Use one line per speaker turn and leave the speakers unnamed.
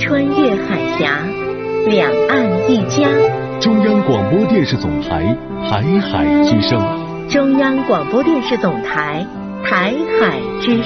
穿越海峡，两岸一家。
中央广播电视总台台海之声。
中央广播电视总台台海之